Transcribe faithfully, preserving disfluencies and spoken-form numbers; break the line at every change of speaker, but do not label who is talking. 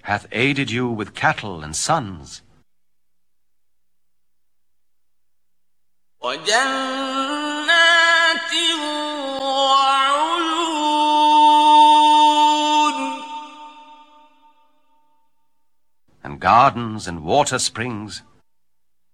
hath aided you with cattle and sons.
وَجَنَّاتٍ وَعُيُونٍ
And gardens and water springs.